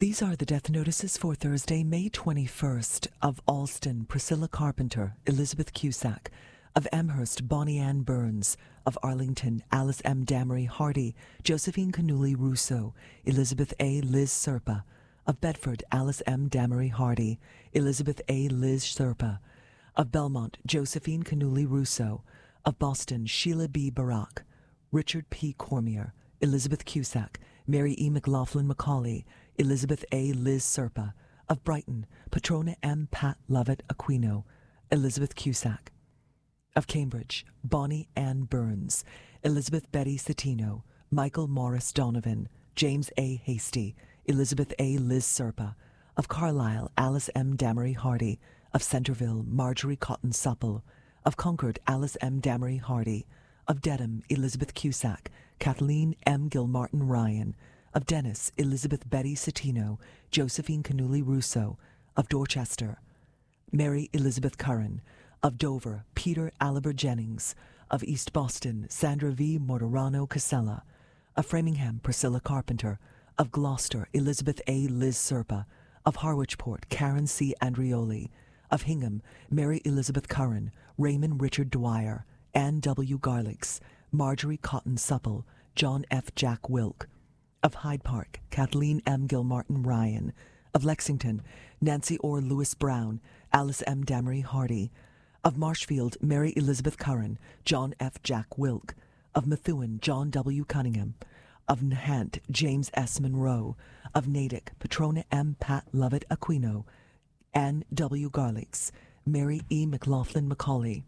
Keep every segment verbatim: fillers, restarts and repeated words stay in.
These are the death notices for Thursday, May twenty-first, of Alston, Priscilla Carpenter, Elizabeth Cusack; of Amherst, Bonnie Ann Burns; of Arlington, Alice M. Damery Hardy, Josephine Canuli Russo, Elizabeth A. Liz Serpa; of Bedford, Alice M. Damery Hardy, Elizabeth A. Liz Serpa; of Belmont, Josephine Canuli Russo; of Boston, Sheila B. Barak, Richard P. Cormier, Elizabeth Cusack, Mary E. McLaughlin Macaulay, Elizabeth A. Liz Serpa; of Brighton, Patrona M. Pat Lovett Aquino, Elizabeth Cusack; of Cambridge, Bonnie Ann Burns, Elizabeth Betty Citino, Michael Morris Donovan, James A. Hasty, Elizabeth A. Liz Serpa; of Carlisle, Alice M. Damery Hardy; of Centerville, Marjorie Cotton Supple; of Concord, Alice M. Damery Hardy; of Dedham, Elizabeth Cusack, Kathleen M. Gilmartin Ryan; of Dennis, Elizabeth Betty Citino, Josephine Canuli Russo; of Dorchester, Mary Elizabeth Curran; of Dover, Peter Aliber Jennings; of East Boston, Sandra V. Mortorano Casella; of Framingham, Priscilla Carpenter; of Gloucester, Elizabeth A. Liz Serpa; of Harwichport, Karen C. Andrioli; of Hingham, Mary Elizabeth Curran, Raymond Richard Dwyer, Anne W. Garlix, Marjorie Cotton Supple, John F. Jack Wilk; of Hyde Park, Kathleen M. Gilmartin Ryan; of Lexington, Nancy Orr Lewis Brown, Alice M. Damery Hardy; of Marshfield, Mary Elizabeth Curran, John F. Jack Wilk; of Methuen, John W. Cunningham; of Nahant, James S. Monroe; of Natick, Patrona M. Pat Lovett Aquino, Anne W. Garlix, Mary E. McLaughlin Macaulay;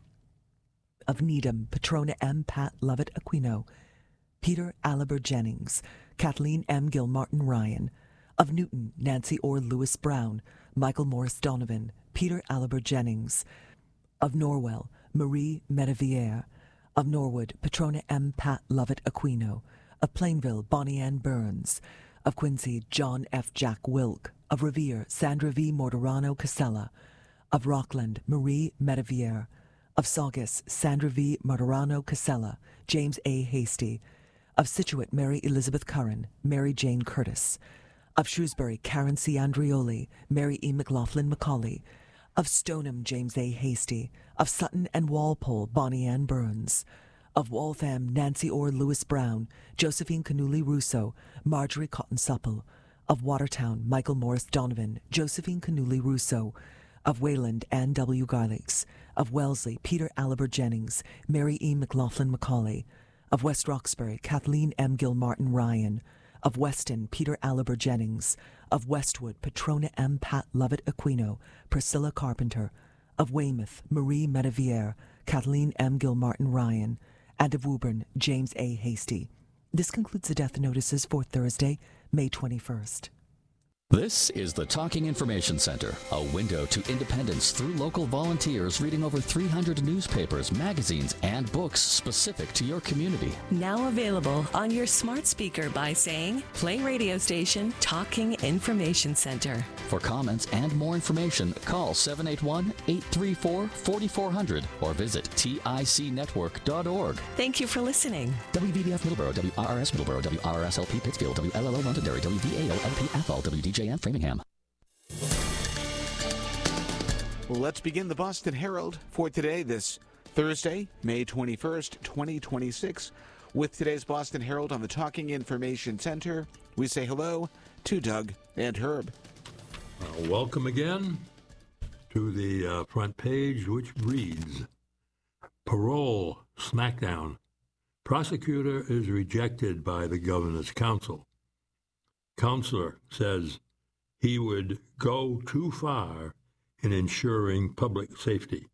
of Needham, Patrona M. Pat Lovett Aquino, Peter Aliber Jennings, Kathleen M. Gilmartin Ryan; of Newton, Nancy Orr Lewis Brown, Michael Morris Donovan, Peter Aliber Jennings; of Norwell, Marie Metavier; of Norwood, Patrona M. Pat Lovett Aquino; of Plainville, Bonnie Ann Burns; of Quincy, John F. Jack Wilk; of Revere, Sandra V. Mortorano Casella; of Rockland, Marie Metavier; of Saugus, Sandra V. Mortorano Casella, James A. Hasty; of Scituate, Mary Elizabeth Curran, Mary Jane Curtis; of Shrewsbury, Karen C. Andrioli, Mary E. McLaughlin Macaulay; of Stoneham, James A. Hasty; of Sutton and Walpole, Bonnie Ann Burns; of Waltham, Nancy Orr Lewis Brown, Josephine Canuli Russo, Marjorie Cotton Supple; of Watertown, Michael Morris Donovan, Josephine Canuli Russo; of Wayland, Anne W. Garlix; of Wellesley, Peter Aliber Jennings, Mary E. McLaughlin Macaulay; of West Roxbury, Kathleen M. Gilmartin Ryan; of Weston, Peter Aliber Jennings; of Westwood, Patrona M. Pat Lovett Aquino, Priscilla Carpenter; of Weymouth, Marie Metavier, Kathleen M. Gilmartin Ryan; and of Woburn, James A. Hasty. This concludes the death notices for Thursday, May twenty-first. This is the Talking Information Center, a window to independence through local volunteers reading over three hundred newspapers, magazines, and books specific to your community. Now available on your smart speaker by saying, play radio station Talking Information Center. For comments and more information, call seven eight one, eight three four, four four zero zero or visit tic network dot org. Thank you for listening. W V B F Middleborough, W R R S Middleborough, W R R S L P Pittsfield, W L L O Londonderry, W V A O L P Athol, W D J M Framingham. Let's begin the Boston Herald for today, this Thursday, May twenty-first, twenty twenty-six. With today's Boston Herald on the Talking Information Center, we say hello to Doug and Herb. Uh, welcome again to the uh, front page, which reads, Parole Smackdown. Prosecutor is rejected by the Governor's Council. Counselor says he would go too far in ensuring public safety.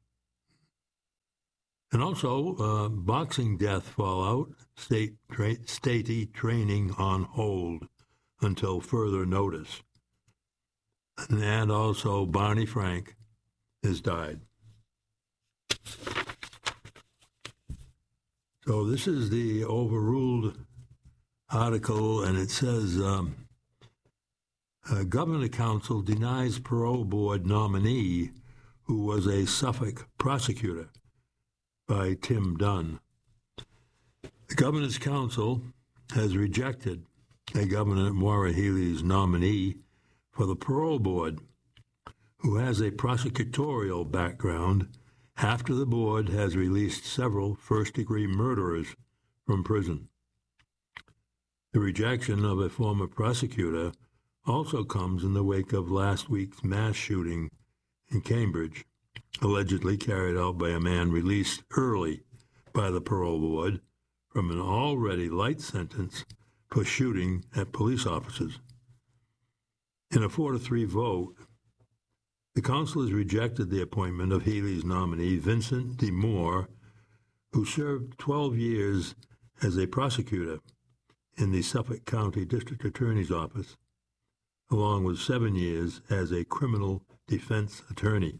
And also, uh, boxing death fallout, state tra- statey training on hold until further notice. And also, Barney Frank has died. So this is the overruled article, and it says, um, uh, Governor Council denies parole board nominee who was a Suffolk prosecutor, by Tim Dunn. The Governor's Council has rejected a Governor Maura Healey's nominee for the parole board, who has a prosecutorial background after the board has released several first-degree murderers from prison. The rejection of a former prosecutor also comes in the wake of last week's mass shooting in Cambridge, allegedly carried out by a man released early by the parole board from an already light sentence for shooting at police officers. In a four to three vote, the council has rejected the appointment of Healy's nominee, Vincent D. Moore, who served twelve years as a prosecutor in the Suffolk County District Attorney's Office, along with seven years as a criminal defense attorney.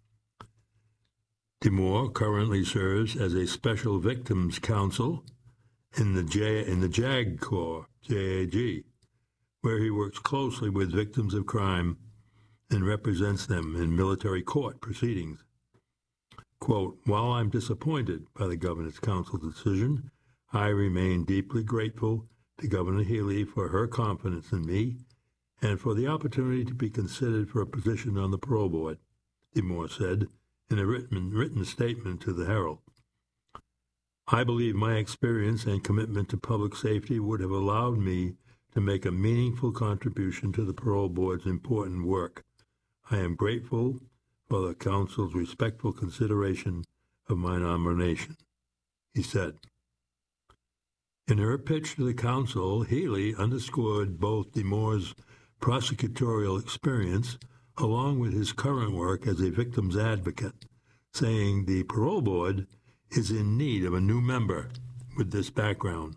D. Moore currently serves as a Special Victims Counsel in the J, in the JAG Corps, J A G, where he works closely with victims of crime and represents them in military court proceedings. Quote, "While I'm disappointed by the Governor's Council's decision, I remain deeply grateful to Governor Healy for her confidence in me and for the opportunity to be considered for a position on the parole board," D. Moore said in a written, written statement to the Herald. "I believe my experience and commitment to public safety would have allowed me to make a meaningful contribution to the parole board's important work. I am grateful for the council's respectful consideration of my nomination," he said. In her pitch to the council, Healy underscored both D. Moore's prosecutorial experience along with his current work as a victim's advocate, saying the parole board is in need of a new member with this background.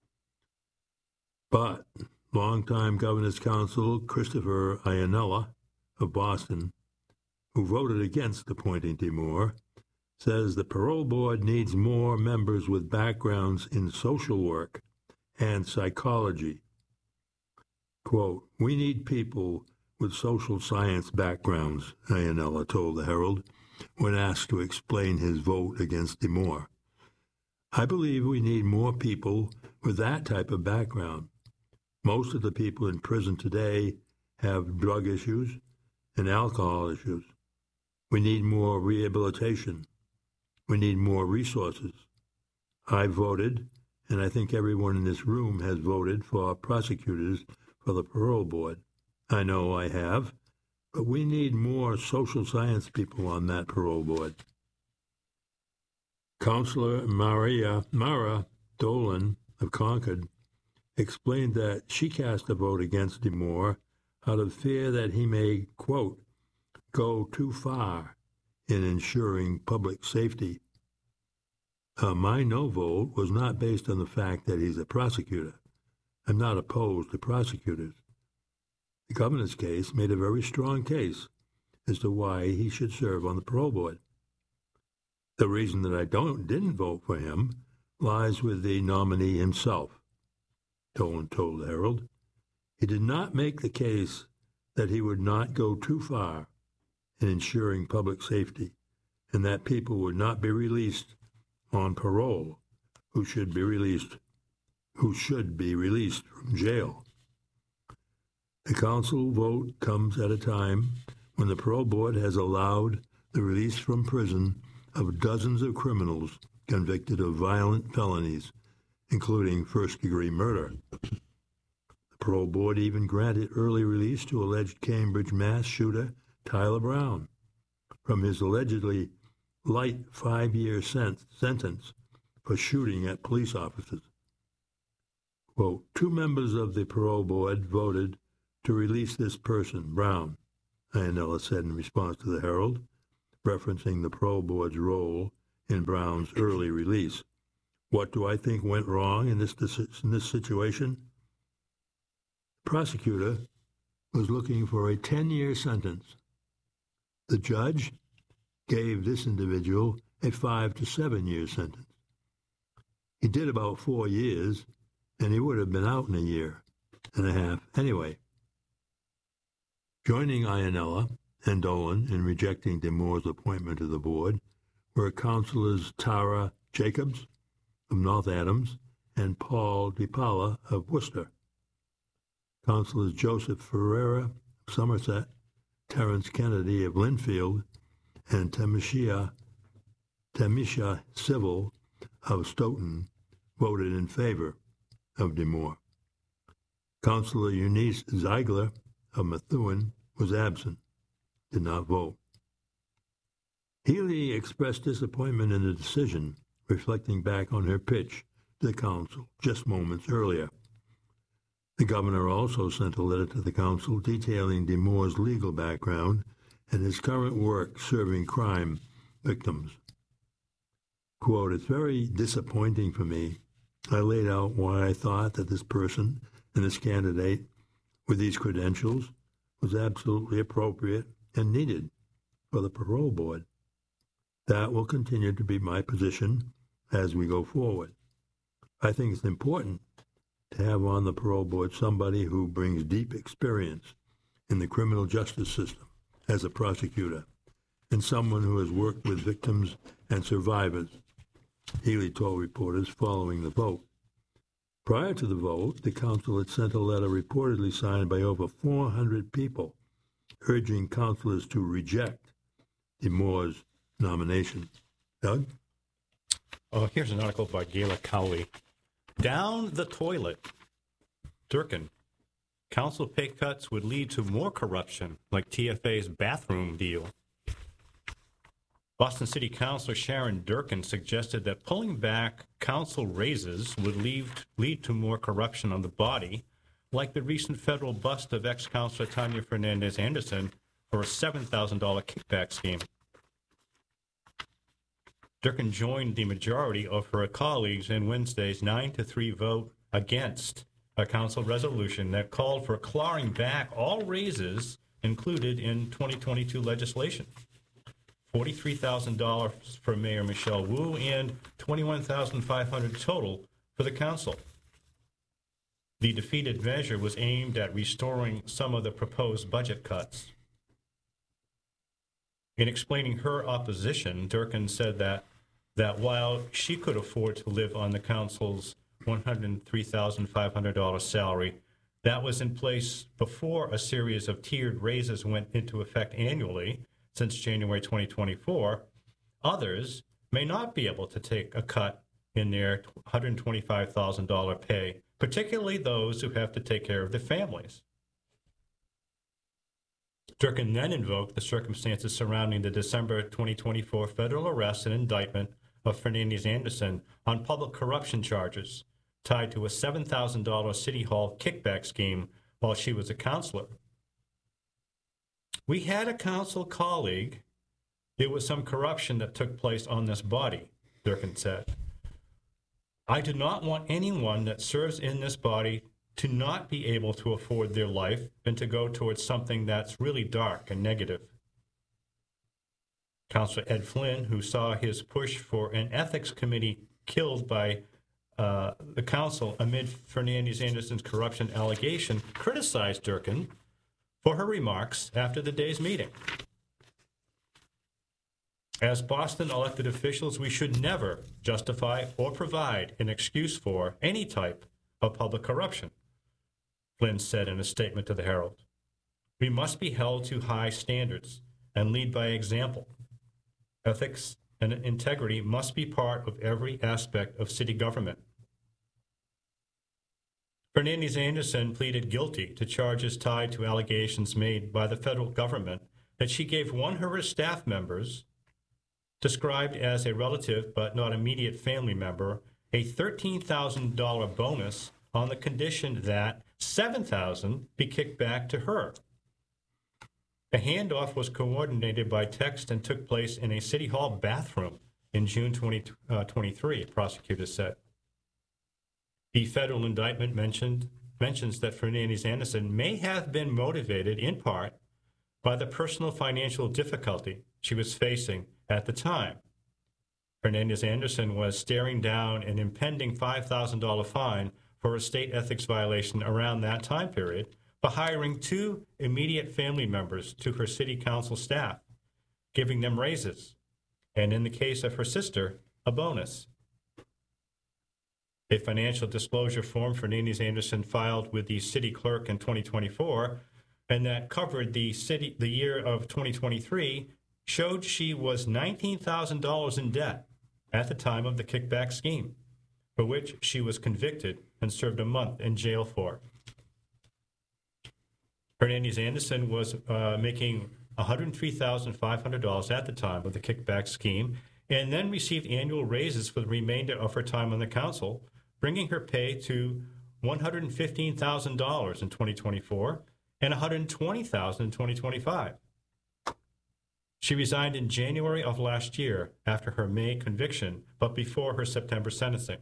But longtime Governor's Counsel Christopher Iannella of Boston, who voted against appointing D. Moore, says the parole board needs more members with backgrounds in social work and psychology. Quote, "We need people with social science backgrounds," Iannella told the Herald when asked to explain his vote against D. Moore. "I believe we need more people with that type of background. Most of the people in prison today have drug issues and alcohol issues. We need more rehabilitation. We need more resources. I voted, and I think everyone in this room has voted for prosecutors for the parole board. I know I have, but we need more social science people on that parole board." Councillor Maria Mara Dolan of Concord explained that she cast a vote against D. Moore out of fear that he may, quote, "go too far in ensuring public safety." Uh, my no vote was not based on the fact that he's a prosecutor. I'm not opposed to prosecutors. The governor's case made a very strong case as to why he should serve on the parole board. The reason that I don't didn't vote for him lies with the nominee himself, Dolan told the Herald. He did not make the case that he would not go too far in ensuring public safety and that people would not be released on parole who should be released who should be released from jail. The council vote comes at a time when the parole board has allowed the release from prison of dozens of criminals convicted of violent felonies, including first-degree murder. The parole board even granted early release to alleged Cambridge mass shooter Tyler Brown from his allegedly light five-year sent- sentence for shooting at police officers. Quote, "Two members of the parole board voted to release this person, Brown," Iannella said in response to the Herald, referencing the parole board's role in Brown's early release. What do I think went wrong in this, in this situation? The prosecutor was looking for a ten-year sentence. The judge gave this individual a five to seven-year sentence. He did about four years, and he would have been out in a year and a half anyway. Joining Iannella and Dolan in rejecting D. Moore's appointment to the board were Councillors Tara Jacobs of North Adams and Paul DiPaola of Worcester. Councillors Joseph Ferreira, Somerset, Terence Kennedy of Linfield, and Temisha, Temisha Civil of Stoughton voted in favor of DeMoore. Councillor Eunice Ziegler of Methuen was absent, did not vote. Healy expressed disappointment in the decision, reflecting back on her pitch to the council just moments earlier. The governor also sent a letter to the council detailing DeMoore's legal background and his current work serving crime victims. Quote, "It's very disappointing for me. I laid out why I thought that this person and this candidate with these credentials was absolutely appropriate and needed for the parole board. That will continue to be my position as we go forward. I think it's important to have on the parole board somebody who brings deep experience in the criminal justice system as a prosecutor and someone who has worked with victims and survivors," Healy told reporters following the vote. Prior to the vote, the council had sent a letter reportedly signed by over four hundred people urging councilors to reject DeMoore's nomination. Doug? Oh, here's an article by Gayla Cowley. Down the toilet. Durkin. Council pay cuts would lead to more corruption, like T F A's bathroom deal. Boston City Councilor Sharon Durkin suggested that pulling back council raises would lead, lead to more corruption on the body, like the recent federal bust of ex-councilor Tanya Fernandez Anderson for a seven thousand dollars kickback scheme. Durkin joined the majority of her colleagues in Wednesday's nine to three vote against a council resolution that called for clawing back all raises included in twenty twenty-two legislation. forty-three thousand dollars for Mayor Michelle Wu and twenty-one thousand five hundred dollars total for the council. The defeated measure was aimed at restoring some of the proposed budget cuts. In explaining her opposition, Durkin said that that while she could afford to live on the council's one hundred three thousand five hundred dollars salary, that was in place before a series of tiered raises went into effect annually since January twenty twenty-four, others may not be able to take a cut in their one hundred twenty-five thousand dollars pay, particularly those who have to take care of their families. Durkin then invoked the circumstances surrounding the December twenty twenty-four federal arrest and indictment of Fernandez Anderson on public corruption charges tied to a seven thousand dollars City Hall kickback scheme while she was a councilor. "We had a council colleague. There was some corruption that took place on this body," Durkin said. "I do not want anyone that serves in this body to not be able to afford their life and to go towards something that's really dark and negative." Councilor Ed Flynn, who saw his push for an ethics committee killed by uh, the council amid Fernandez Anderson's corruption allegation, criticized Durkin for her remarks after the day's meeting. "As Boston elected officials, we should never justify or provide an excuse for any type of public corruption," Flynn said in a statement to the Herald. "We must be held to high standards and lead by example. Ethics and integrity must be part of every aspect of city government." Fernandez Anderson pleaded guilty to charges tied to allegations made by the federal government that she gave one of her staff members, described as a relative but not immediate family member, a thirteen thousand dollars bonus on the condition that seven thousand dollars be kicked back to her. The handoff was coordinated by text and took place in a City Hall bathroom in June twenty twenty-three, prosecutors said. The federal indictment mentioned, mentions that Fernandez Anderson may have been motivated in part by the personal financial difficulty she was facing at the time. Fernandez Anderson was staring down an impending five thousand dollars fine for a state ethics violation around that time period for hiring two immediate family members to her city council staff, giving them raises, and in the case of her sister, a bonus. A financial disclosure form Fernandez Anderson filed with the city clerk in twenty twenty-four and that covered the city the year of twenty twenty-three showed she was nineteen thousand dollars in debt at the time of the kickback scheme, for which she was convicted and served a month in jail for. Hernandez Anderson was uh, making one hundred three thousand five hundred dollars at the time of the kickback scheme, and then received annual raises for the remainder of her time on the council, bringing her pay to one hundred fifteen thousand dollars in twenty twenty-four and one hundred twenty thousand dollars in twenty twenty-five. She resigned in January of last year after her May conviction, but before her September sentencing.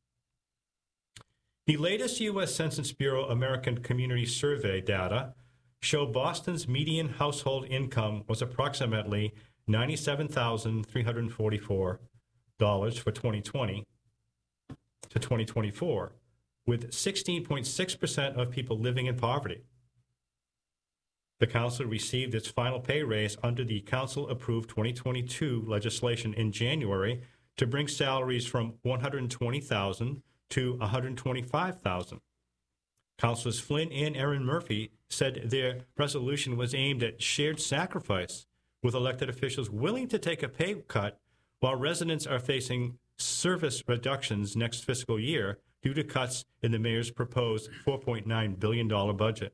The latest U S Census Bureau American Community Survey data show Boston's median household income was approximately ninety-seven thousand three hundred forty-four dollars for twenty twenty to twenty twenty-four, with sixteen point six percent of people living in poverty. The council received its final pay raise under the council-approved twenty twenty-two legislation in January to bring salaries from one hundred twenty thousand dollars to one hundred twenty-five thousand dollars. Councilors Flynn and Erin Murphy said their resolution was aimed at shared sacrifice with elected officials willing to take a pay cut while residents are facing service reductions next fiscal year due to cuts in the mayor's proposed four point nine billion dollars budget.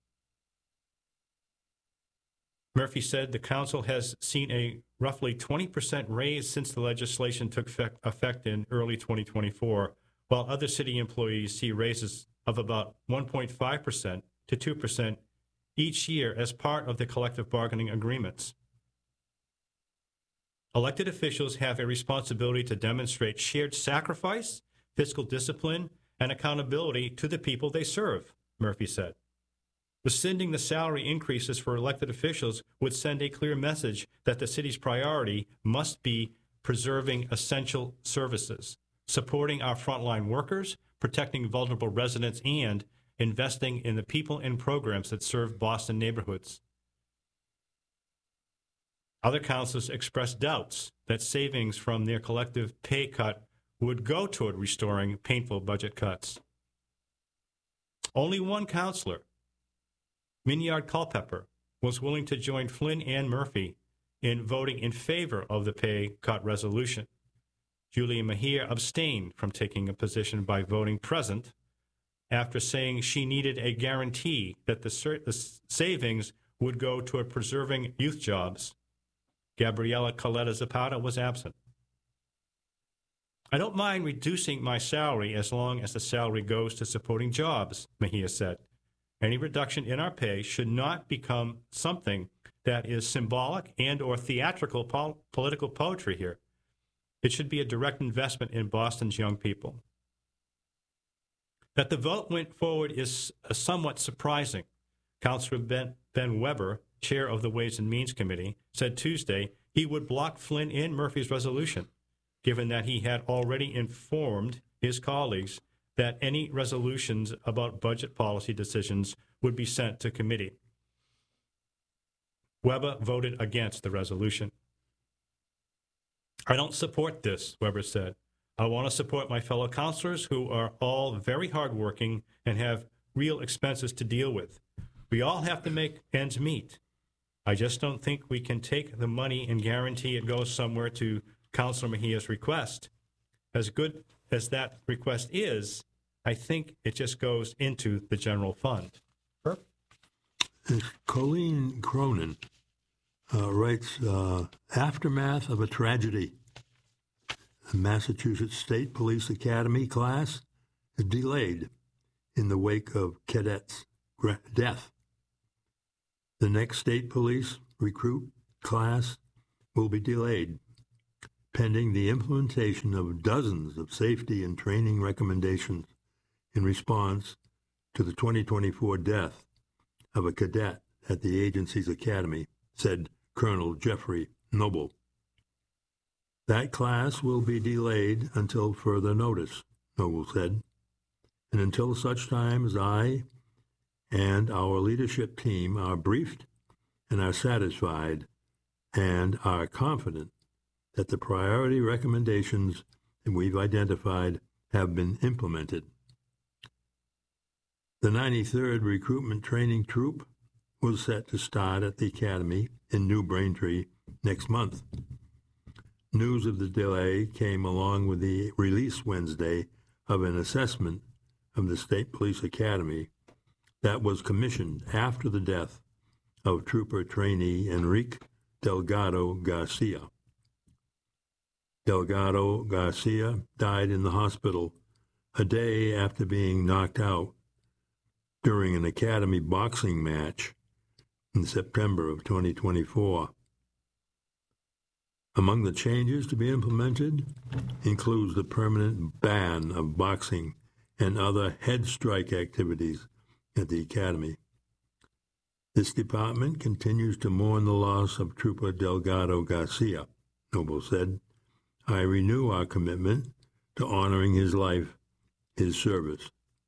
Murphy said the council has seen a roughly twenty percent raise since the legislation took effect in early twenty twenty-four, while other city employees see raises of about one point five percent to two percent each year as part of the collective bargaining agreements. Elected officials have a responsibility to demonstrate shared sacrifice, fiscal discipline, and accountability to the people they serve, Murphy said. Rescinding the salary increases for elected officials would send a clear message that the city's priority must be preserving essential services, supporting our frontline workers, protecting vulnerable residents, and investing in the people and programs that serve Boston neighborhoods. Other councilors expressed doubts that savings from their collective pay cut would go toward restoring painful budget cuts. Only one councilor, Minyard Culpepper, was willing to join Flynn and Murphy in voting in favor of the pay cut resolution. Julia Mejia abstained from taking a position by voting present after saying she needed a guarantee that the, the savings would go toward preserving youth jobs. Gabriela Coletta Zapata was absent. I don't mind reducing my salary as long as the salary goes to supporting jobs, Mejia said. Any reduction in our pay should not become something that is symbolic and or theatrical pol- political poetry here. It should be a direct investment in Boston's young people. That the vote went forward is somewhat surprising. Councilor Ben, Ben Weber, chair of the Ways and Means Committee, said Tuesday he would block Flynn and Murphy's resolution, given that he had already informed his colleagues that any resolutions about budget policy decisions would be sent to committee. Weber voted against the resolution. I don't support this, Weber said. I want to support my fellow councilors who are all very hardworking and have real expenses to deal with. We all have to make ends meet. I just don't think we can take the money and guarantee it goes somewhere to Councilor Mejia's request. As good as that request is, I think it just goes into the general fund. Sure. Colleen Cronin uh, writes, uh, Aftermath of a Tragedy. The Massachusetts State Police Academy class is delayed in the wake of cadet's death. The next state police recruit class will be delayed, pending the implementation of dozens of safety and training recommendations in response to the twenty twenty-four death of a cadet at the agency's academy, said Colonel Jeffrey Noble. That class will be delayed until further notice, Noble said, and until such time as I and our leadership team are briefed and are satisfied and are confident that the priority recommendations that we've identified have been implemented. The ninety-third Recruitment Training Troop was set to start at the Academy in New Braintree next month. News of the delay came along with the release Wednesday of an assessment of the State Police Academy that was commissioned after the death of Trooper trainee Enrique Delgado Garcia. Delgado Garcia died in the hospital a day after being knocked out during an Academy boxing match in September of twenty twenty-four. Among the changes to be implemented includes the permanent ban of boxing and other head strike activities at the Academy. This department continues to mourn the loss of Trooper Delgado Garcia, Noble said. I renew our commitment to honoring his life, his service.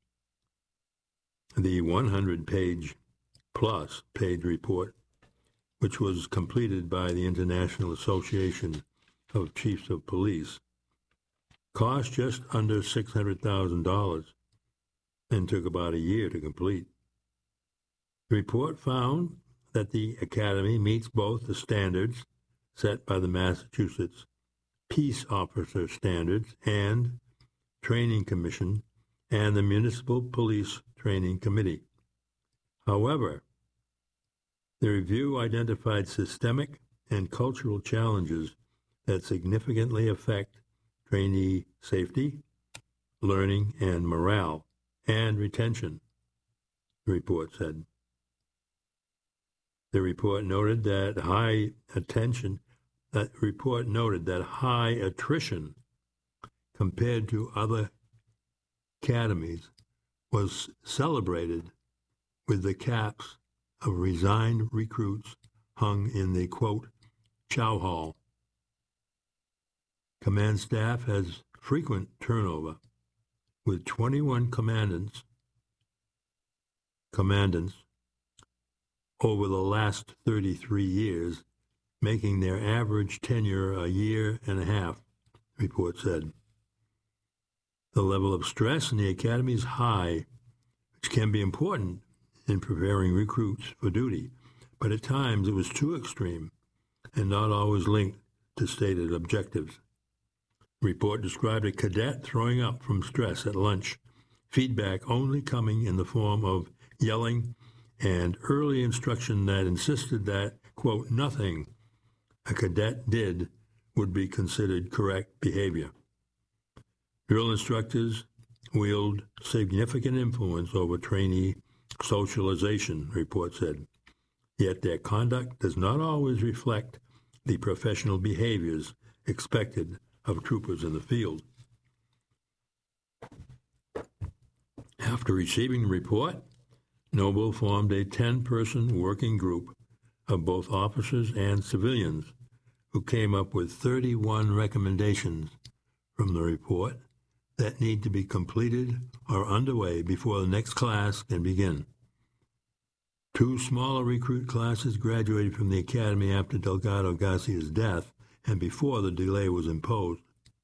The one hundred page plus page report, which was completed by the International Association of Chiefs of Police, cost just under six hundred thousand dollars and took about a year to complete. The report found that the Academy meets both the standards set by the Massachusetts Peace Officer Standards and Training Commission and the Municipal Police Training Committee. However, the review identified systemic and cultural challenges that significantly affect trainee safety, learning, and morale, and retention, the report said. The report noted that high attention, that report noted that high attrition compared to other academies was celebrated with the caps of resigned recruits hung in the, quote, chow hall. Command staff has frequent turnover, with twenty-one commandants, commandants over the last thirty-three years, making their average tenure a year and a half, the report said. The level of stress in the Academy is high, which can be important in preparing recruits for duty, but at times it was too extreme and not always linked to stated objectives. The report described a cadet throwing up from stress at lunch, feedback only coming in the form of yelling and early instruction that insisted that, quote, nothing a cadet did would be considered correct behavior. Drill instructors wield significant influence over trainee socialization, the report said, yet their conduct does not always reflect the professional behaviors expected of troopers in the field. After receiving the report, Noble formed a ten-person working group of both officers and civilians who came up with thirty-one recommendations from the report that need to be completed or underway before the next class can begin. Two smaller recruit classes graduated from the Academy after Delgado Garcia's death and before the delay was imposed.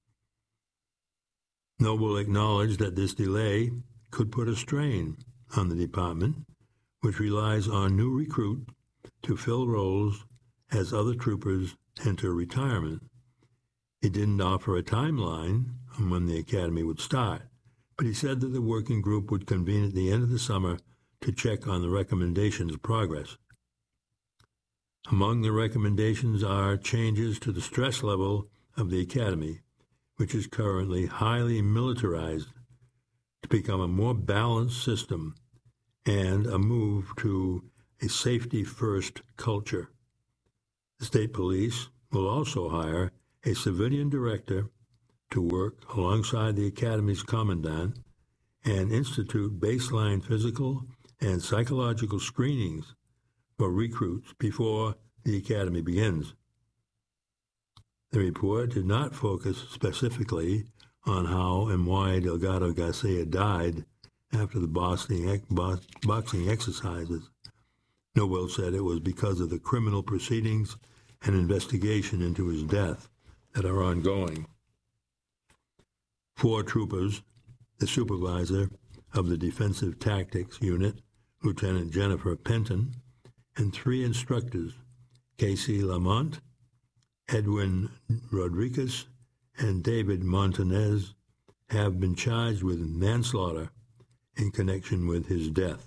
Noble acknowledged that this delay could put a strain on the department, which relies on new recruits to fill roles as other troopers enter retirement. He didn't offer a timeline on when the Academy would start, but he said that the working group would convene at the end of the summer to check on the recommendations' progress. Among the recommendations are changes to the stress level of the Academy, which is currently highly militarized, to become a more balanced system, and a move to a safety-first culture. The state police will also hire a civilian director to work alongside the Academy's commandant and institute baseline physical and psychological screenings for recruits before the Academy begins. The report did not focus specifically on how and why Delgado Garcia died after the boxing, boxing exercises. Noble said it was because of the criminal proceedings and investigation into his death that are ongoing. Four troopers, the supervisor of the Defensive Tactics Unit, Lieutenant Jennifer Penton, and three instructors, Casey Lamont, Edwin Rodriguez, and David Montanez, have been charged with manslaughter in connection with his death.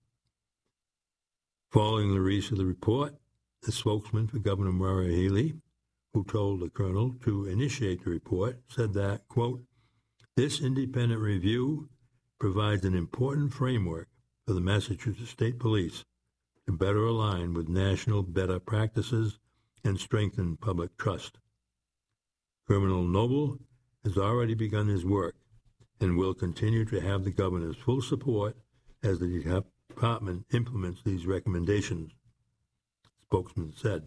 Following the release of the report, the spokesman for Governor Maura Healey, who told the colonel to initiate the report, said that, quote, "This independent review provides an important framework for the Massachusetts State Police to better align with national better practices and strengthen public trust. Colonel Noble has already begun his work and will continue to have the governor's full support as the department implements these recommendations," the spokesman said.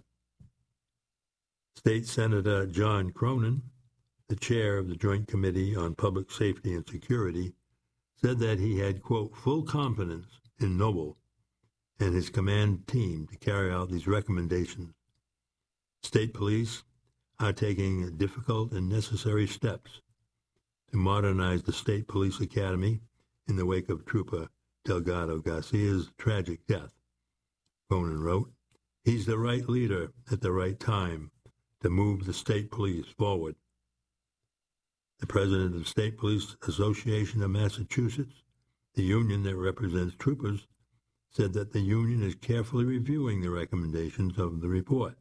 State Senator John Cronin, the chair of the Joint Committee on Public Safety and Security, said that he had, quote, "full confidence in Noble and his command team to carry out these recommendations. State police are taking difficult and necessary steps to modernize the State Police Academy in the wake of Trooper Delgado Garcia's tragic death," Cronin wrote. "He's the right leader at the right time to move the state police forward." The president of the State Police Association of Massachusetts, the union that represents troopers, said that the union is carefully reviewing the recommendations of the report.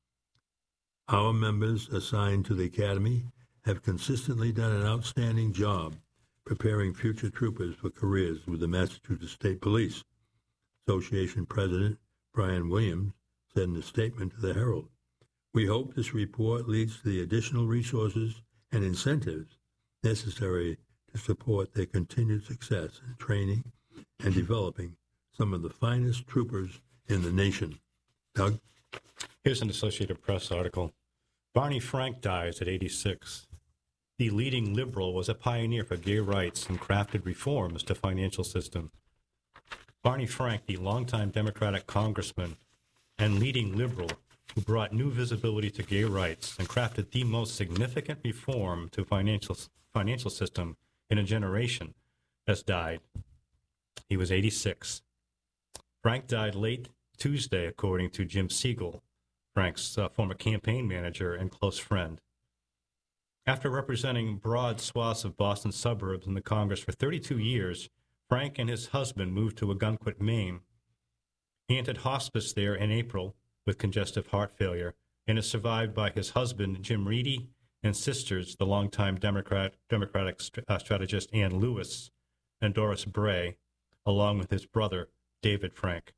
"Our members assigned to the Academy have consistently done an outstanding job preparing future troopers for careers with the Massachusetts State Police," Association President Brian Williams said in a statement to the Herald. "We hope this report leads to the additional resources and incentives necessary to support their continued success in training and developing some of the finest troopers in the nation." Doug? Here's an Associated Press article. Barney Frank dies at eighty-six. The leading liberal was a pioneer for gay rights and crafted reforms to financial system. Barney Frank, the longtime Democratic congressman and leading liberal who brought new visibility to gay rights and crafted the most significant reform to financial financial system in a generation, has died. He was eighty-six. Frank died late Tuesday, according to Jim Siegel, Frank's uh, former campaign manager and close friend. After representing broad swaths of Boston suburbs in the Congress for thirty-two years, Frank and his husband moved to Ogunquit, Maine. He entered hospice there in April with congestive heart failure and is survived by his husband, Jim Reedy, and sisters, the longtime Democrat, Democratic st- uh, strategist Ann Lewis and Doris Bray, along with his brother, David Frank.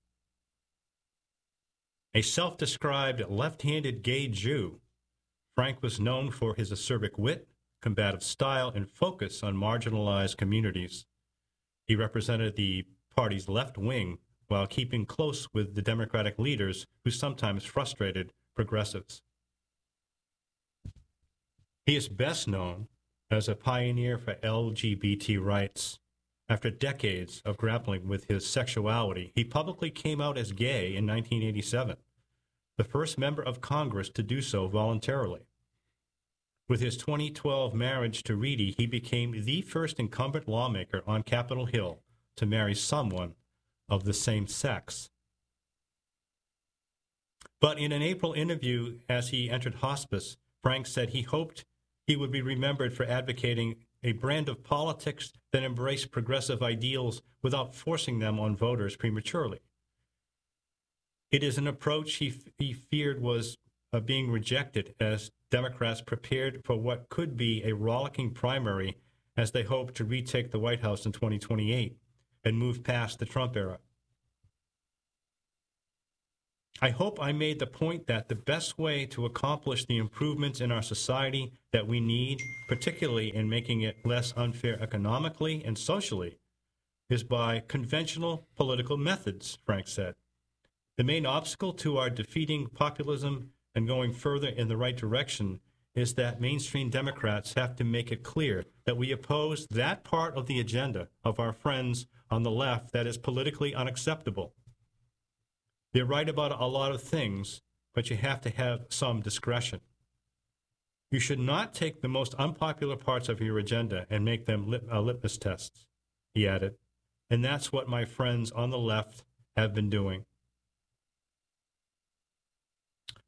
A self-described left-handed gay Jew, Frank was known for his acerbic wit, combative style, and focus on marginalized communities. He represented the party's left wing while keeping close with the Democratic leaders who sometimes frustrated progressives. He is best known as a pioneer for L G B T rights. After decades of grappling with his sexuality, he publicly came out as gay in nineteen eighty-seven, the first member of Congress to do so voluntarily. With his twenty twelve marriage to Reedy, he became the first incumbent lawmaker on Capitol Hill to marry someone of the same sex. But in an April interview as he entered hospice, Frank said he hoped he would be remembered for advocating a brand of politics that embraced progressive ideals without forcing them on voters prematurely. It is an approach he, he feared was uh, being rejected as Democrats prepared for what could be a rollicking primary as they hoped to retake the White House in twenty twenty-eight and move past the Trump era. I hope I made the point that the best way to accomplish the improvements in our society that we need, particularly in making it less unfair economically and socially, is by conventional political methods, Frank said. The main obstacle to our defeating populism and going further in the right direction is that mainstream Democrats have to make it clear that we oppose that part of the agenda of our friends on the left that is politically unacceptable. They're right about a lot of things, but you have to have some discretion. You should not take the most unpopular parts of your agenda and make them lit, uh, litmus tests, he added. And that's what my friends on the left have been doing.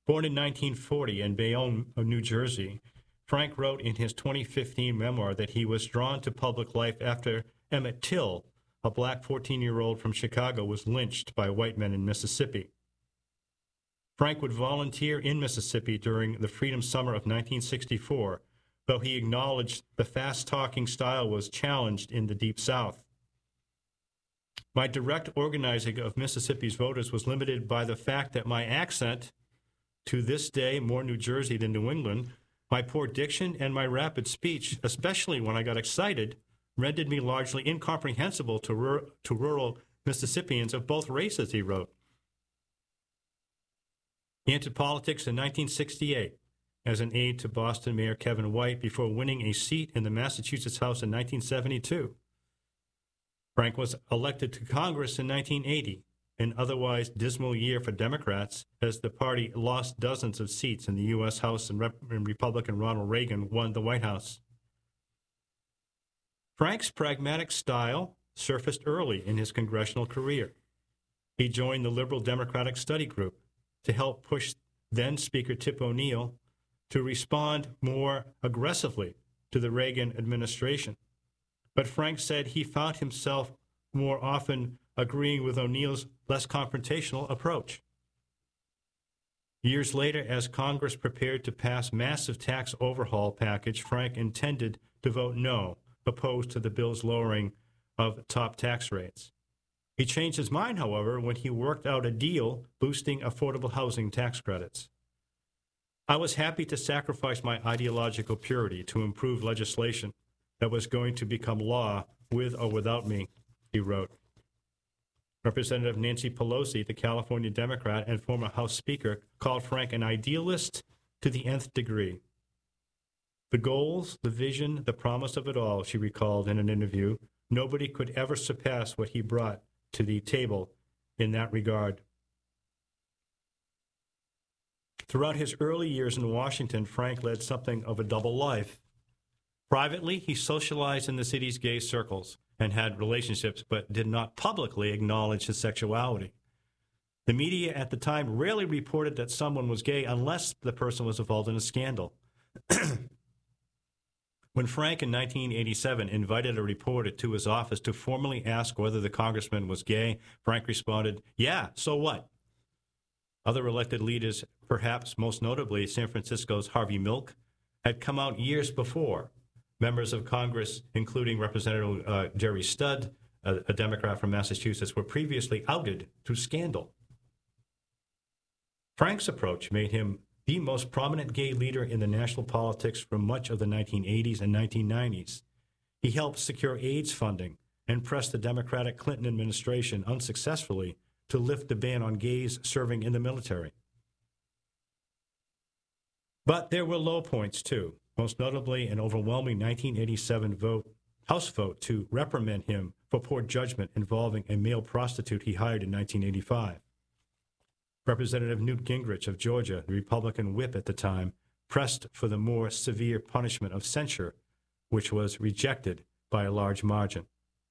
Born in nineteen forty in Bayonne, New Jersey, Frank wrote in his twenty fifteen memoir that he was drawn to public life after Emmett Till, a black fourteen-year-old from Chicago, was lynched by white men in Mississippi. Frank would volunteer in Mississippi during the Freedom Summer of nineteen sixty-four, though he acknowledged the fast-talking style was challenged in the Deep South. My direct organizing of Mississippi's voters was limited by the fact that my accent, to this day more New Jersey than New England, my poor diction and my rapid speech, especially when I got excited, rendered me largely incomprehensible to, rur- to rural Mississippians of both races, he wrote. He entered politics in nineteen sixty-eight as an aide to Boston Mayor Kevin White before winning a seat in the Massachusetts House in nineteen seventy-two. Frank was elected to Congress in nineteen eighty, an otherwise dismal year for Democrats, as the party lost dozens of seats in the U S House and, Rep- and Republican Ronald Reagan won the White House. Frank's pragmatic style surfaced early in his congressional career. He joined the Liberal Democratic Study Group to help push then-Speaker Tip O'Neill to respond more aggressively to the Reagan administration. But Frank said he found himself more often agreeing with O'Neill's less confrontational approach. Years later, as Congress prepared to pass massive tax overhaul package, Frank intended to vote no, opposed to the bill's lowering of top tax rates. He changed his mind, however, when he worked out a deal boosting affordable housing tax credits. I was happy to sacrifice my ideological purity to improve legislation that was going to become law with or without me, he wrote. Representative Nancy Pelosi, the California Democrat and former House Speaker, called Frank an idealist to the nth degree. The goals, the vision, the promise of it all, she recalled in an interview, nobody could ever surpass what he brought to the table in that regard. Throughout his early years in Washington, Frank led something of a double life. Privately, he socialized in the city's gay circles and had relationships, but did not publicly acknowledge his sexuality. The media at the time rarely reported that someone was gay unless the person was involved in a scandal. When Frank in nineteen eighty-seven invited a reporter to his office to formally ask whether the congressman was gay, Frank responded, "Yeah, so what?" Other elected leaders, perhaps most notably San Francisco's Harvey Milk, had come out years before. Members of Congress, including Representative uh, Jerry Studd, a, a Democrat from Massachusetts, were previously outed through scandal. Frank's approach made him the most prominent gay leader in the national politics for much of the nineteen eighties and nineteen nineties. He helped secure AIDS funding and pressed the Democratic Clinton administration unsuccessfully to lift the ban on gays serving in the military. But there were low points, too, most notably an overwhelming nineteen eighty-seven vote, House vote to reprimand him for poor judgment involving a male prostitute he hired in nineteen eighty-five. Representative Newt Gingrich of Georgia, the Republican whip at the time, pressed for the more severe punishment of censure, which was rejected by a large margin.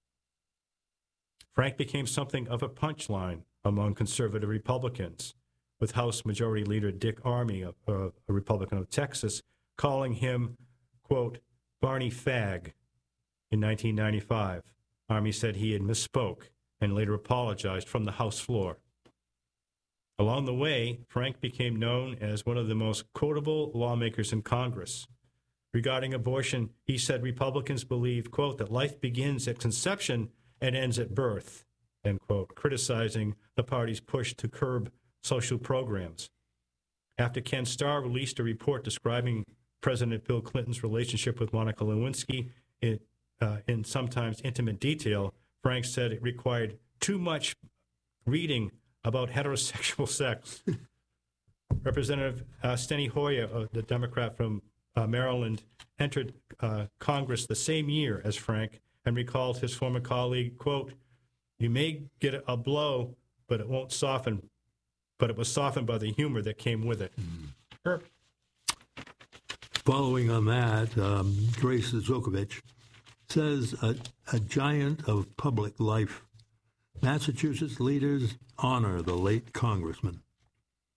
Frank became something of a punchline among conservative Republicans, with House Majority Leader Dick Armey, a, a Republican of Texas, calling him, quote, Barney Fag in nineteen ninety-five. Armey said he had misspoke and later apologized from the House floor. Along the way, Frank became known as one of the most quotable lawmakers in Congress. Regarding abortion, he said Republicans believe, quote, that life begins at conception and ends at birth, end quote, criticizing the party's push to curb social programs. After Ken Starr released a report describing President Bill Clinton's relationship with Monica Lewinsky in, uh, in sometimes intimate detail, Frank said it required too much reading about heterosexual sex. Representative uh, Steny Hoyer, uh, the Democrat from uh, Maryland, entered uh, Congress the same year as Frank and recalled his former colleague, quote, you may get a blow, but it won't soften, but it was softened by the humor that came with it. Mm. Sure. Following on that, um, Grace Zukovich says a, a giant of public life. Massachusetts leaders honor the late congressman.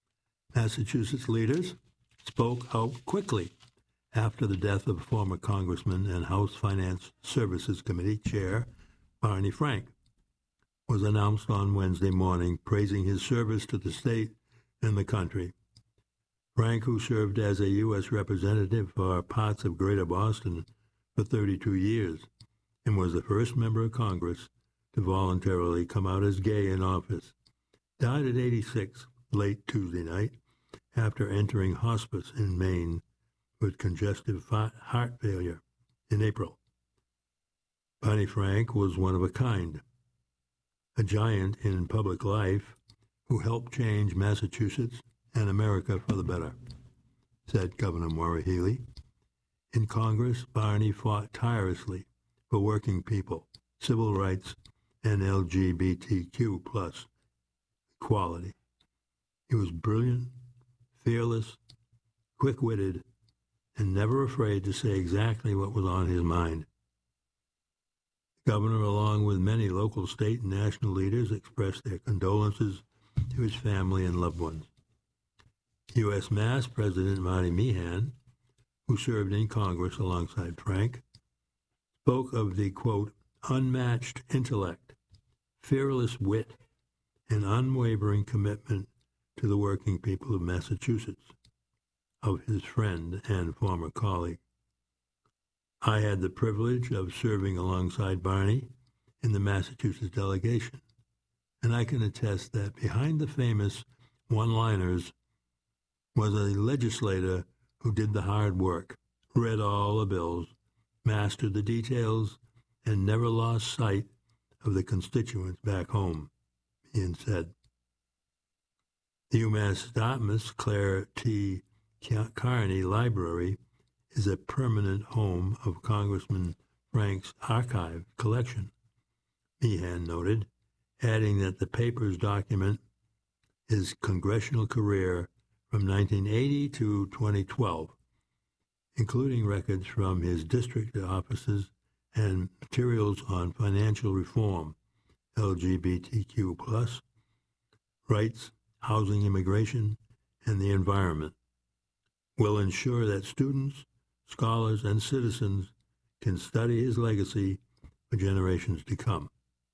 Massachusetts leaders spoke out quickly after the death of former Congressman and House Finance Services Committee Chair Barney Frank was announced on Wednesday morning, praising his service to the state and the country. Frank, who served as a U S representative for parts of Greater Boston for thirty-two years and was the first member of Congress to voluntarily come out as gay in office, died at eighty-six late Tuesday night after entering hospice in Maine with congestive heart failure in April. Barney Frank was one of a kind, a giant in public life who helped change Massachusetts and America for the better, said Governor Maura Healey. In Congress, Barney fought tirelessly for working people, civil rights, and L G B T Q plus equality. He was brilliant, fearless, quick-witted, and never afraid to say exactly what was on his mind. The governor, along with many local, state, and national leaders, expressed their condolences to his family and loved ones. U S Mass President Marty Meehan, who served in Congress alongside Frank, spoke of the, quote, unmatched intellect, fearless wit, and unwavering commitment to the working people of Massachusetts, of his friend and former colleague. I had the privilege of serving alongside Barney in the Massachusetts delegation, and I can attest that behind the famous one-liners was a legislator who did the hard work, read all the bills, mastered the details, and never lost sight of the constituents back home, Ian said. The UMass Dartmouth's Claire T. Carney Library is a permanent home of Congressman Frank's archive collection, Meehan noted, adding that the papers document his congressional career from nineteen eighty to twenty twelve, including records from his district offices and materials on financial reform, L G B T Q plus, rights, housing, immigration, and the environment, will ensure that students, scholars, and citizens can study his legacy for generations to come.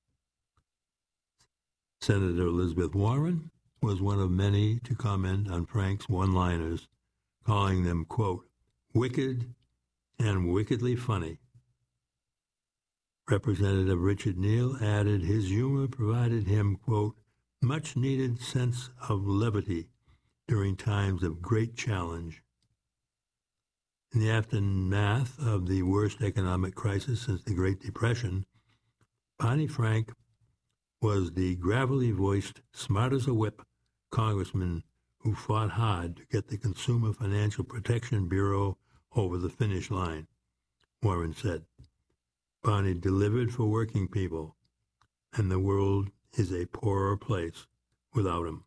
Senator Elizabeth Warren was one of many to comment on Frank's one-liners, calling them, quote, wicked and wickedly funny. Representative Richard Neal added his humor provided him, quote, much-needed sense of levity during times of great challenge. In the aftermath of the worst economic crisis since the Great Depression, Barney Frank was the gravelly-voiced, smart as a whip congressman who fought hard to get the Consumer Financial Protection Bureau over the finish line, Warren said. Barney delivered for working people, and the world is a poorer place without him.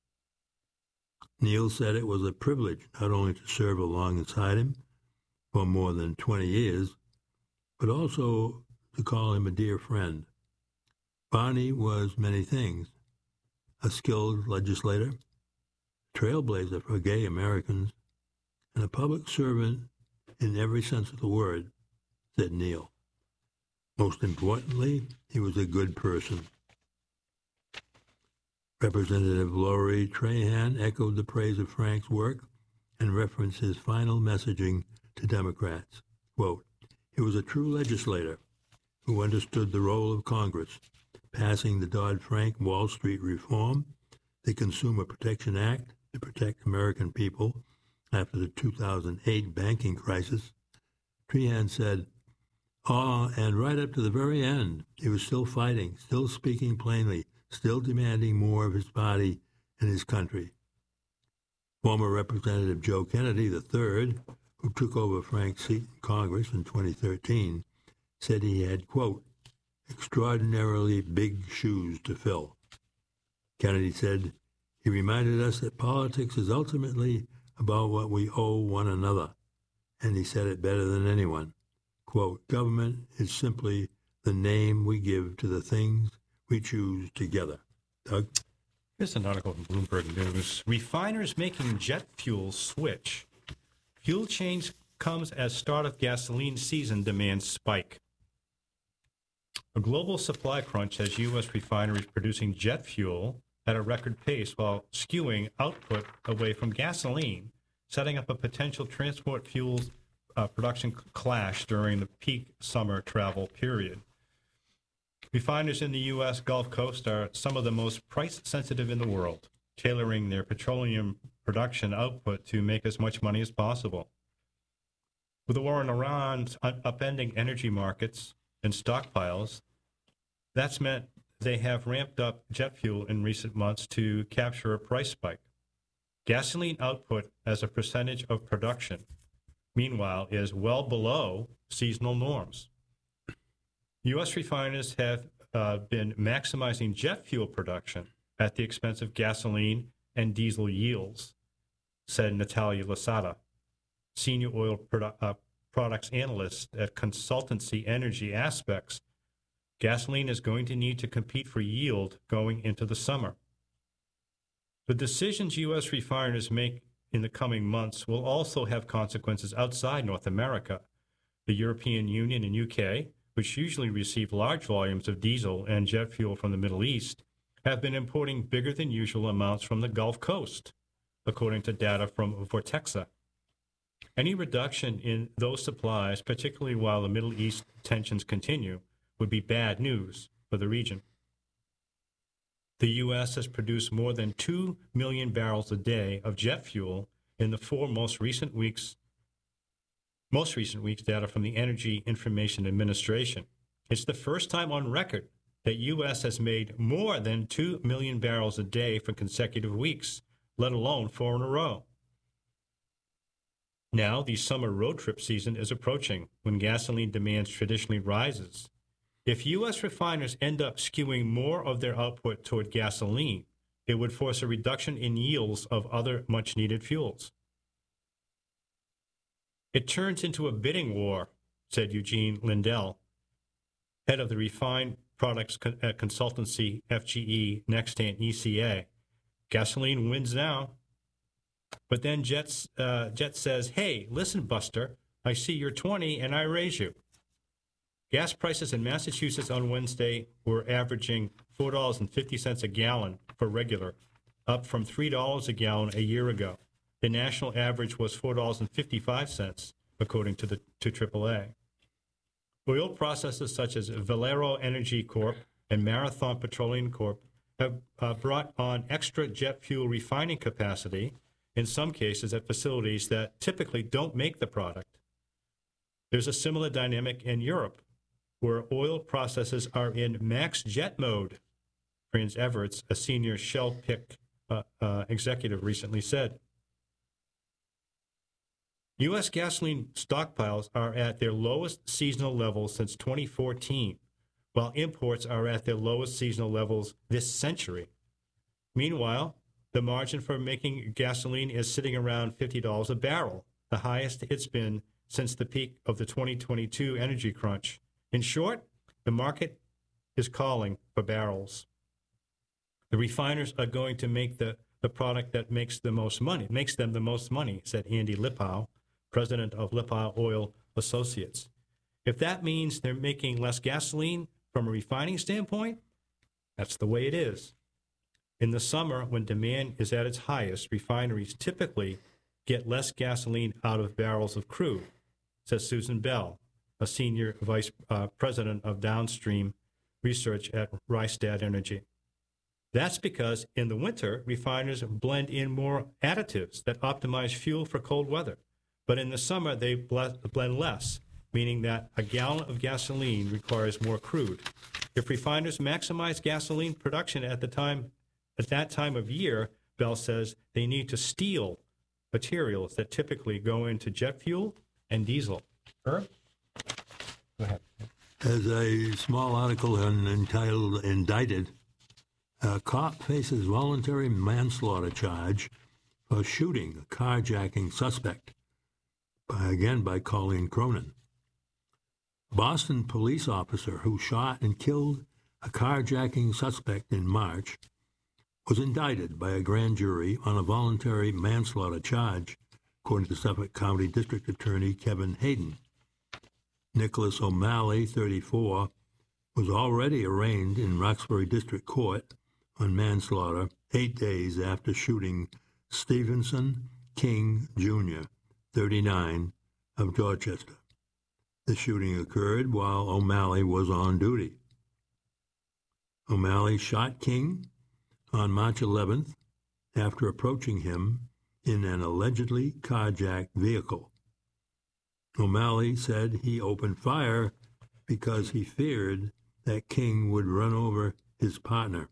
Neal said it was a privilege not only to serve alongside him for more than twenty years, but also to call him a dear friend. Barney was many things: a skilled legislator, trailblazer for gay Americans, and a public servant in every sense of the word, said Neal. Most importantly, he was a good person. Representative Lori Trahan echoed the praise of Frank's work and referenced his final messaging to Democrats. Quote, he was a true legislator who understood the role of Congress, passing the Dodd-Frank Wall Street reform, the Consumer Protection Act to protect American people after the two thousand eight banking crisis. Trahan said, oh, and right up to the very end, he was still fighting, still speaking plainly, still demanding more of his party and his country. Former Representative Joe Kennedy the third, who took over Frank's seat in Congress in twenty thirteen, said he had, quote, extraordinarily big shoes to fill. Kennedy said, he reminded us that politics is ultimately about what we owe one another, and he said it better than anyone. Quote, government is simply the name we give to the things we choose together. Doug? Here's an article from Bloomberg News. Refiners making jet fuel switch. Fuel change comes as start of gasoline season demand spike. A global supply crunch has U S refineries producing jet fuel at a record pace while skewing output away from gasoline, setting up a potential transport fuels uh, production clash during the peak summer travel period. Refiners in the U S Gulf Coast are some of the most price-sensitive in the world, tailoring their petroleum production output to make as much money as possible. With the war in Iran upending energy markets and stockpiles, that's meant they have ramped up jet fuel in recent months to capture a price spike. Gasoline output as a percentage of production, meanwhile, is well below seasonal norms. U S refiners have uh, been maximizing jet fuel production at the expense of gasoline and diesel yields, said Natalia Lasada, senior oil produ- uh, products analyst at consultancy Energy Aspects. Gasoline is going to need to compete for yield going into the summer. The decisions U S refiners make in the coming months will also have consequences outside North America. The European Union and U K, which usually receive large volumes of diesel and jet fuel from the Middle East, have been importing bigger than usual amounts from the Gulf Coast, according to data from Vortexa. Any reduction in those supplies, particularly while the Middle East tensions continue, would be bad news for the region. The U S has produced more than two million barrels a day of jet fuel in the four most recent weeks Most recent weeks' data from the Energy Information Administration. It's the first time on record that U S has made more than two million barrels a day for consecutive weeks, let alone four in a row. Now, the summer road trip season is approaching, when gasoline demand traditionally rises. If U S refiners end up skewing more of their output toward gasoline, it would force a reduction in yields of other much-needed fuels. It turns into a bidding war, said Eugene Lindell, head of the Refined Products Con- uh, Consultancy, F G E, Nextant, E C A. Gasoline wins now. But then Jets, uh, Jet says, hey, listen, Buster, I see you're twenty and I raise you. Gas prices in Massachusetts on Wednesday were averaging four dollars and fifty cents a gallon for regular, up from three dollars a gallon a year ago. The national average was four dollars and fifty-five cents, according to the to triple A. Oil processors such as Valero Energy Corp and Marathon Petroleum Corp have uh, brought on extra jet fuel refining capacity, in some cases at facilities that typically don't make the product. There's a similar dynamic in Europe, where oil processors are in max jet mode, Franz Everts, a senior Shell pick uh, uh, executive, recently said. U S gasoline stockpiles are at their lowest seasonal levels since twenty fourteen, while imports are at their lowest seasonal levels this century. Meanwhile, the margin for making gasoline is sitting around fifty dollars a barrel, the highest it's been since the peak of the twenty twenty-two energy crunch. In short, the market is calling for barrels. The refiners are going to make the, the product that makes the most money, makes them the most money, said Andy Lipow, president of Lipow Oil Associates. If that means they're making less gasoline from a refining standpoint, that's the way it is. In the summer, when demand is at its highest, refineries typically get less gasoline out of barrels of crude, says Susan Bell, a senior vice uh, president of downstream research at Rystad Energy. That's because in the winter, refiners blend in more additives that optimize fuel for cold weather. But in the summer, they blend less, meaning that a gallon of gasoline requires more crude. If refiners maximize gasoline production at the time, at that time of year, Bell says they need to steal materials that typically go into jet fuel and diesel. Herb? Go ahead. As a small article entitled Indicted, a cop faces voluntary manslaughter charge for shooting a carjacking suspect, by, again by Colleen Cronin. A Boston police officer who shot and killed a carjacking suspect in March was indicted by a grand jury on a voluntary manslaughter charge, according to Suffolk County District Attorney Kevin Hayden. Nicholas O'Malley, thirty-four, was already arraigned in Roxbury District Court on manslaughter eight days after shooting Stevenson King Junior, thirty-nine, of Dorchester. The shooting occurred while O'Malley was on duty. O'Malley shot King on March eleventh after approaching him in an allegedly carjacked vehicle. O'Malley said he opened fire because he feared that King would run over his partner.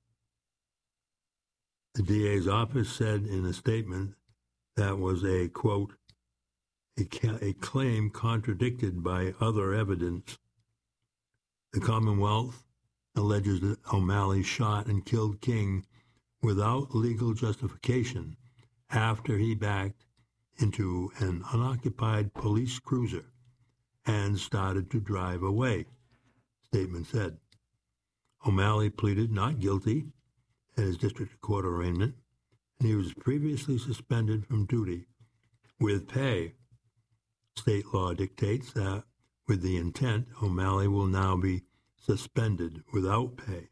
The D A's office said in a statement that was a, quote, a, ca- a claim contradicted by other evidence. The Commonwealth alleges that O'Malley shot and killed King without legal justification after he backed into an unoccupied police cruiser and started to drive away, statement said. O'Malley pleaded not guilty at his district court arraignment, and he was previously suspended from duty with pay. State law dictates that with the intent, O'Malley will now be suspended without pay.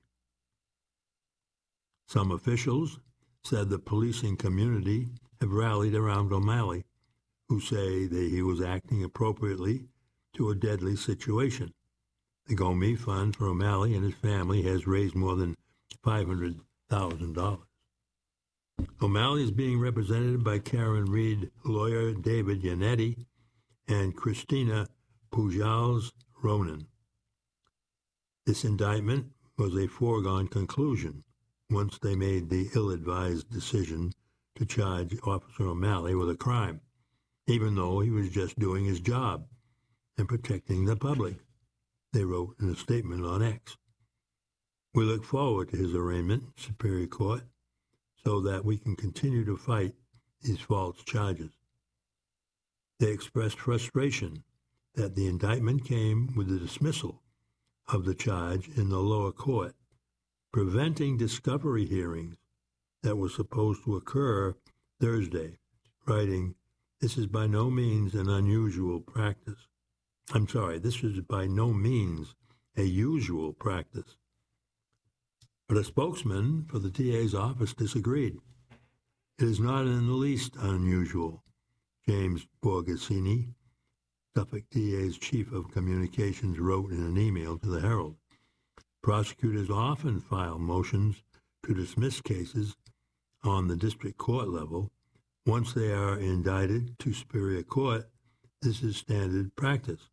Some officials said the policing community have rallied around O'Malley, who say that he was acting appropriately to a deadly situation. The GoMe Fund for O'Malley and his family has raised more than five hundred thousand dollars. O'Malley is being represented by Karen Reed lawyer David Yannetti and Christina Pujals-Ronan. This indictment was a foregone conclusion once they made the ill-advised decision to charge Officer O'Malley with a crime, even though he was just doing his job and protecting the public, they wrote in a statement on X. We look forward to his arraignment in Superior Court so that we can continue to fight these false charges. They expressed frustration that the indictment came with the dismissal of the charge in the lower court, preventing discovery hearings that were supposed to occur Thursday, writing, this is by no means an unusual practice. I'm sorry, this is by no means a usual practice. But a spokesman for the D A's office disagreed. It is not in the least unusual, James Borgasini, Suffolk D A's chief of communications, wrote in an email to the Herald. Prosecutors often file motions to dismiss cases on the district court level. Once they are indicted to Superior Court, this is standard practice.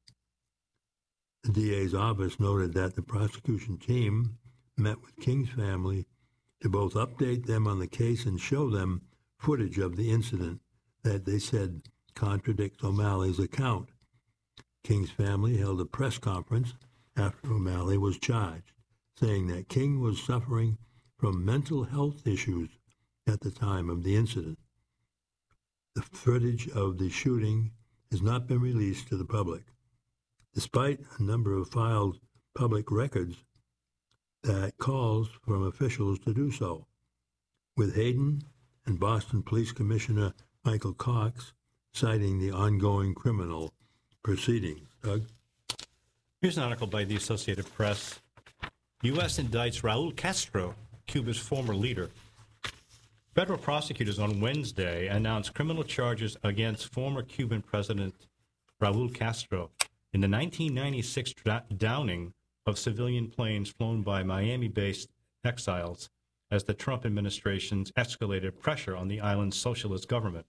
The D A's office noted that the prosecution team met with King's family to both update them on the case and show them footage of the incident that they said contradicts O'Malley's account. King's family held a press conference after O'Malley was charged, saying that King was suffering from mental health issues at the time of the incident. The footage of the shooting has not been released to the public, despite a number of filed public records that calls from officials to do so, with Hayden and Boston Police Commissioner Michael Cox citing the ongoing criminal proceedings. Doug? Here's an article by the Associated Press. U S indicts Raul Castro, Cuba's former leader. Federal prosecutors on Wednesday announced criminal charges against former Cuban President Raul Castro in the nineteen ninety-six downing of civilian planes flown by Miami-based exiles as the Trump administration's escalated pressure on the island's socialist government.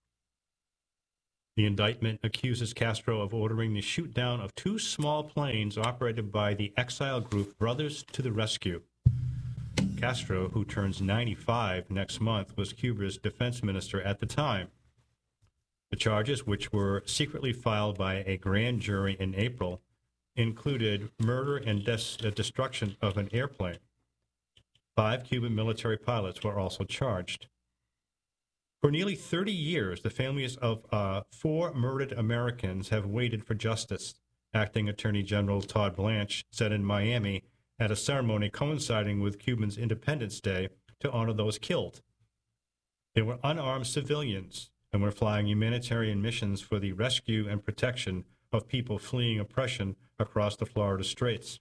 The indictment accuses Castro of ordering the shoot-down of two small planes operated by the exile group Brothers to the Rescue. Castro, who turns ninety-five next month, was Cuba's defense minister at the time. The charges, which were secretly filed by a grand jury in April, included murder and des- destruction of an airplane. Five Cuban military pilots were also charged. For nearly thirty years, the families of uh, four murdered Americans have waited for justice, Acting Attorney General Todd Blanche said in Miami at a ceremony coinciding with Cuba's Independence Day to honor those killed. They were unarmed civilians and were flying humanitarian missions for the rescue and protection of people fleeing oppression across the Florida Straits.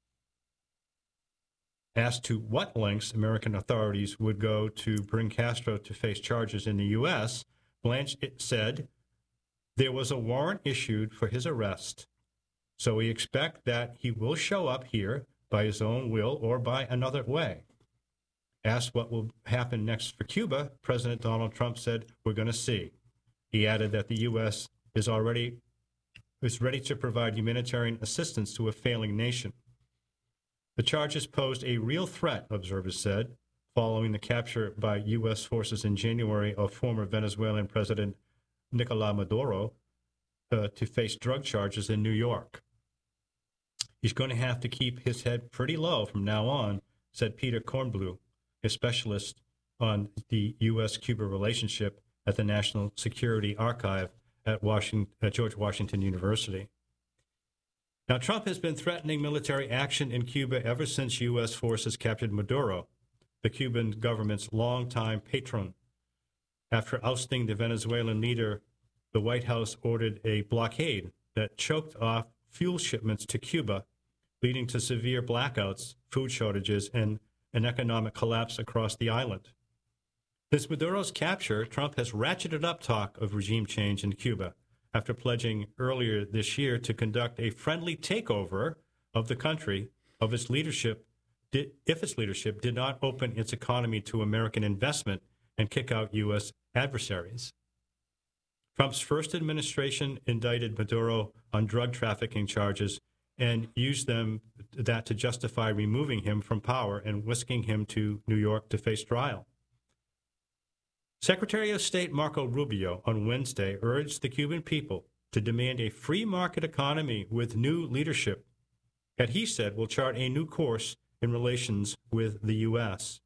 Asked to what lengths American authorities would go to bring Castro to face charges in the U S, Blanche said, "There was a warrant issued for his arrest, so we expect that he will show up here by his own will or by another way." Asked what will happen next for Cuba, President Donald Trump said, "We're going to see." He added that the U S is already is ready to provide humanitarian assistance to a failing nation. The charges posed a real threat, observers said, following the capture by U S forces in January of former Venezuelan President Nicolás Maduro uh, to face drug charges in New York. He's going to have to keep his head pretty low from now on, said Peter Kornblue, a specialist on the U S Cuba relationship at the National Security Archive at, Washington, at George Washington University. Now, Trump has been threatening military action in Cuba ever since U S forces captured Maduro, the Cuban government's longtime patron. After ousting the Venezuelan leader, the White House ordered a blockade that choked off fuel shipments to Cuba, leading to severe blackouts, food shortages, and an economic collapse across the island. Since Maduro's capture, Trump has ratcheted up talk of regime change in Cuba, after pledging earlier this year to conduct a friendly takeover of the country of its leadership did, if its leadership did not open its economy to American investment and kick out U S adversaries. Trump's first administration indicted Maduro on drug trafficking charges and used them that to justify removing him from power and whisking him to New York to face trial. Secretary of State Marco Rubio on Wednesday urged the Cuban people to demand a free market economy with new leadership that he said will chart a new course in relations with the U S.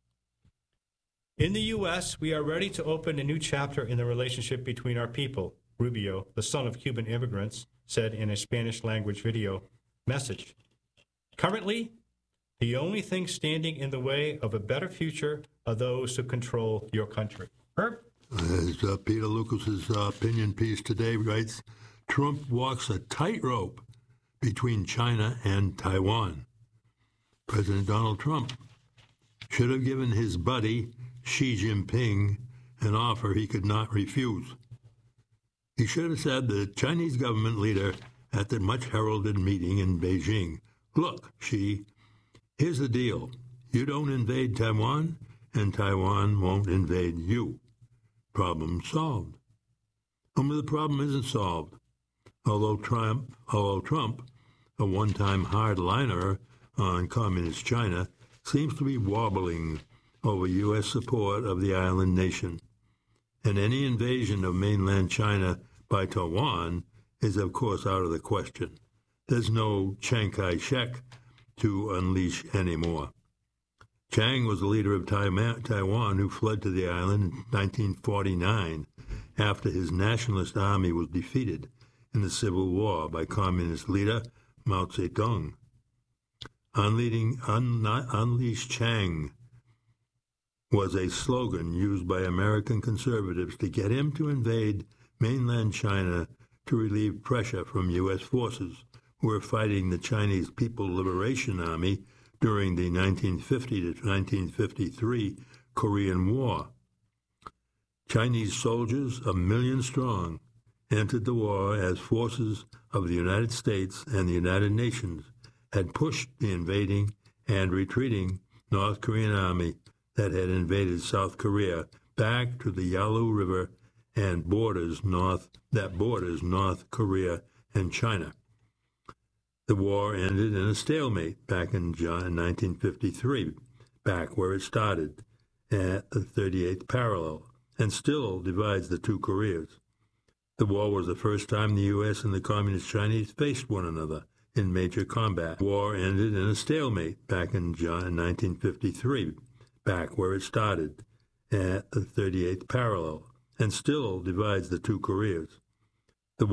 In the U S, we are ready to open a new chapter in the relationship between our people, Rubio, the son of Cuban immigrants, said in a Spanish-language video message. Currently, the only thing standing in the way of a better future are those who control your country. Herb? As uh, Peter Lucas's uh, opinion piece today writes, Trump walks a tightrope between China and Taiwan. President Donald Trump should have given his buddy Xi Jinping an offer he could not refuse. He should have said to the Chinese government leader at the much heralded meeting in Beijing, "Look, Xi, here's the deal. You don't invade Taiwan, and Taiwan won't invade you. Problem solved." Only the problem isn't solved. Although Trump, although Trump, a one-time hardliner on communist China, seems to be wobbling over U S support of the island nation. And any invasion of mainland China by Taiwan is, of course, out of the question. There's no Chiang Kai-shek to unleash anymore. Chiang was the leader of Taiwan who fled to the island in nineteen forty-nine after his nationalist army was defeated in the Civil War by communist leader Mao Zedong. Unleading, un, Unleash Chiang was a slogan used by American conservatives to get him to invade mainland China to relieve pressure from U S forces who were fighting the Chinese People's Liberation Army during the nineteen fifty to nineteen fifty-three Korean War. Chinese soldiers, a million strong, entered the war as forces of the United States and the United Nations had pushed the invading and retreating North Korean army that had invaded South Korea back to the Yalu River and borders north that borders North Korea and China. The war ended in a stalemate back in nineteen fifty-three, back where it started at the thirty-eighth parallel, and still divides the two Koreas. The war was the first time the U S and the Communist Chinese faced one another in major combat. The war ended in a stalemate back in nineteen fifty-three, back where it started at the thirty-eighth parallel, and still divides the two Koreas.